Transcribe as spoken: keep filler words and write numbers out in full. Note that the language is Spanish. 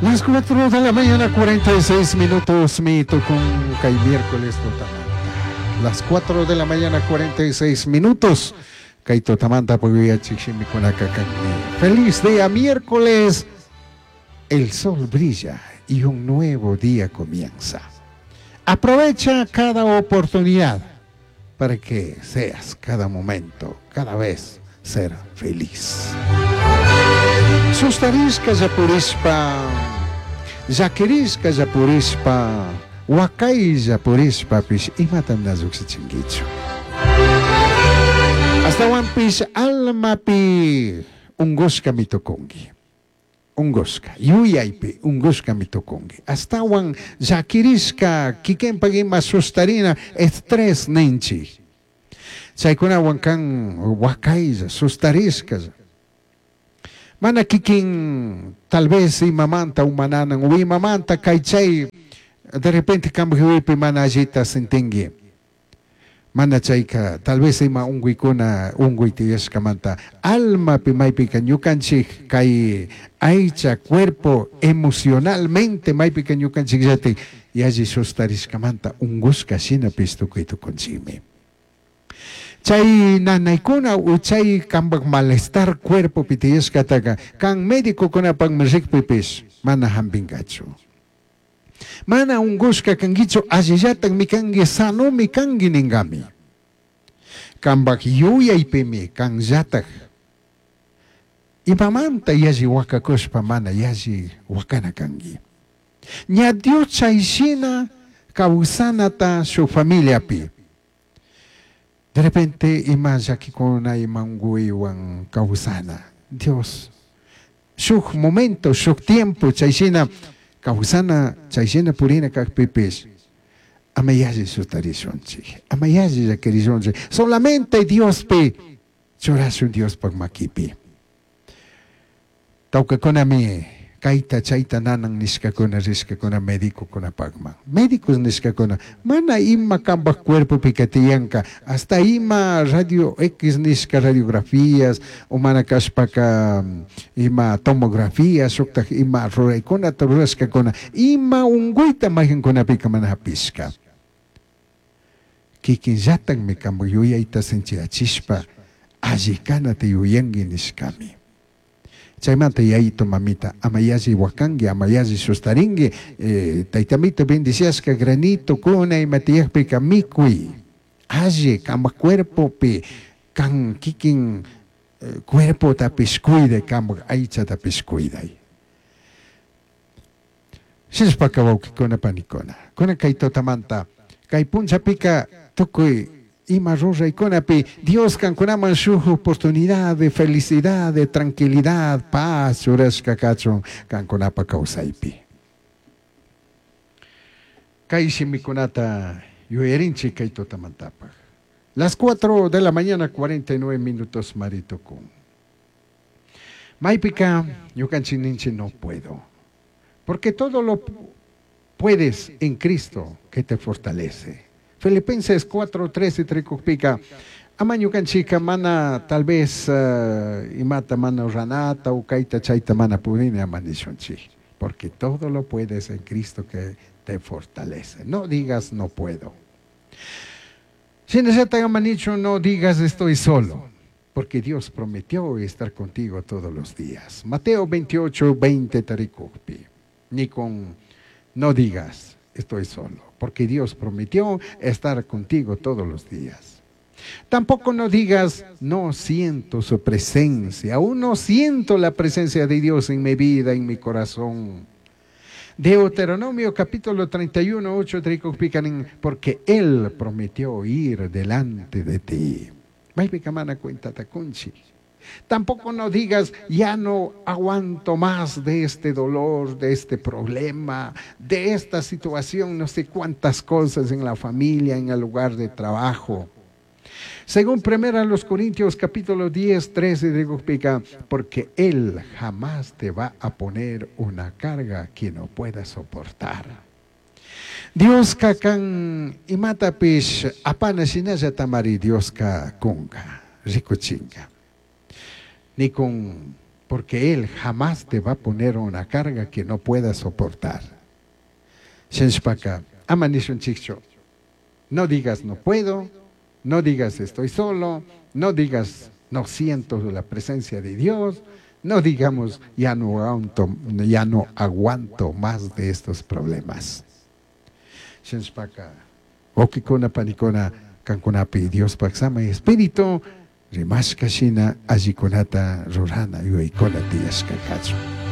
Las cuatro de la mañana, cuarenta y seis minutos, mi con Kay miércoles totalmente. Las cuatro de la mañana, cuarenta y seis minutos. Kay totamanta podría chichimi con Feliz día miércoles. El sol brilla y un nuevo día comienza. Aprovecha cada oportunidad para que seas cada momento, cada vez ser feliz. Sustarisca Zapurispa, Zaquirisca Zapurispa, Wakai Zapurispa, Pish, y matan las uxichinguicho. Hasta One Piece, Almapi, Ungoska mitokongi. Ungoska, Yuyaipi, Ungoska mitokongi. Hasta One Zaquirisca, Kiken Pagima Sustarina, Estrés Ninchi. Saikuna Wankan, Wakai, Sustarisca. Mana kikin tal vez imamanta umananan o imamanta kaichay de repente cambio mana agita sentingi mana chayka tal vez ima unguikuna unguitias kamanta alma pimaipi kanyukanchik kai aicha cuerpo emocionalmente maipi kanyukanchik yate yaji sustaris kamanta unguska shina pisto kuito consime. Chay nanaykuna u chay kambak malestar cuerpo pitiyas kataka kan médico kuna pang masik pipis mana hambingacho. Mana unguska kangicho ajiyatang mikangi sano mikangi ningami. Kambak yuyay pimi kang jatak. Ipamanta yaji wakakuspa mana yaji wakana kangi. Nya Dios chay shina kausana ta su familia pi. De repente, imagina que con hay mangui wan causana. Dios, su momento, su tiempo, chaisina, causana, chaisina purina kakpipis. Amayazi su tarizonchi, amayazi ya kerizonchi. Solamente Dios pe, choras un Dios pagmakipi. Tauka con a mí. Kaita chaita nanang niska kuna riska kuna médico kuna pagma. Médicos niska kuna. Mana ima kambak cuerpo picatiyanka. Hasta ima radio X niska radiografías. O mana kaspaka ima tomografías. Okta ima roray kuna taruska kuna. Ima unguita mahin kuna pika manahapiska. Kikin jatang mi kambo yuyaita senchira chispa. Ajikana te yuyangi niskami. Chaymanta yaito mamita, amayazi wakangi, amayazi sustaringi, eh, taitamito bendiciasca granito, kuna y matiaspe kamikui. Aye, kama cuerpo pe, kan kikin eh, cuerpo tapiscuide, kama aicha tapiscuide. Sispa kabauki kuna panikona, kuna kaito tamanta, kai puncha pika tukui, Ima Rosa y Conapi, Dios cancunaman su oportunidad de felicidad, de tranquilidad, paz, horas cacacho, cancunapa causaipi. Kaishi mikunata, yuerinchi kaito tamantapa. Las cuatro de la mañana, cuarenta y nueve minutos, marito con. Maipika, yukanchininchi no puedo. Porque todo lo puedes en Cristo que te fortalece. Filipenses cuatro, trece, tricupica. Amanyukan chica mana tal vez uh, imata mana ranata o kaita chaita mana purina amanishonchi. Porque todo lo puedes en Cristo que te fortalece. No digas no puedo. Si necesitas amanicho, no digas estoy solo. Porque Dios prometió estar contigo todos los días. Mateo veintiocho, veinte, taricupi. Ni con no digas estoy solo. Porque Dios prometió estar contigo todos los días. Tampoco no digas, no siento su presencia, aún no siento la presencia de Dios en mi vida, en mi corazón. Deuteronomio capítulo treinta y uno, ocho, porque Él prometió ir delante de ti. cuenta tacunchi. Tampoco no digas, ya no aguanto más de este dolor, de este problema, de esta situación, no sé cuántas cosas en la familia, en el lugar de trabajo. Según primera los Corintios capítulo diez, trece, digo, porque Él jamás te va a poner una carga que no puedas soportar. Dios kakan imata pish apana sinaya tamari Dios ka kunga, rikuchinga. Ni con porque Él jamás te va a poner una carga que no puedas soportar. Shenshpaka, amanishun chicho. No digas no puedo, no digas estoy solo, no digas no siento la presencia de Dios, no digamos ya no aguanto, ya no aguanto más de estos problemas. Shenshpaka, okikuna panikona kankunapi Dios paksama espíritu, rimashkashina ajikunata rurana yuikona tiyashkakacho.